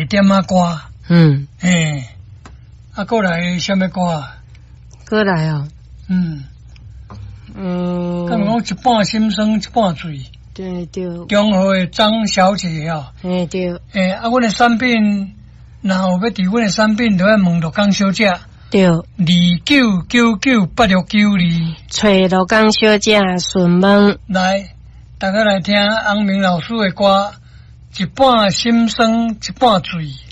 点仔歌。过来什么歌？ 过来哦。 刚讲一半心酸一半醉。 对。 中和的张小姐哦。 对。 29998692。 找罗江小姐询问。 来，大家来听洪明老师的歌，一半心酸一半醉。